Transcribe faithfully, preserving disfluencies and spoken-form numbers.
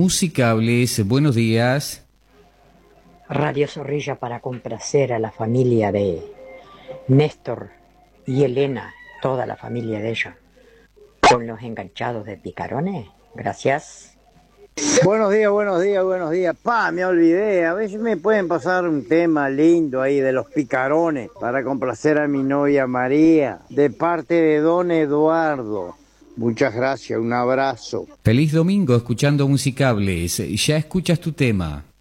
Musicables, buenos días. Radio Zorrilla para complacer a la familia de Néstor y Elena, toda la familia de ella, con los enganchados de Picarones. Gracias. Buenos días, buenos días, buenos días. Pa, me olvidé. A ver si me pueden pasar un tema lindo ahí de los Picarones para complacer a mi novia María, de parte de don Eduardo. Muchas gracias, un abrazo. Feliz domingo escuchando Musicables. Ya escuchas tu tema.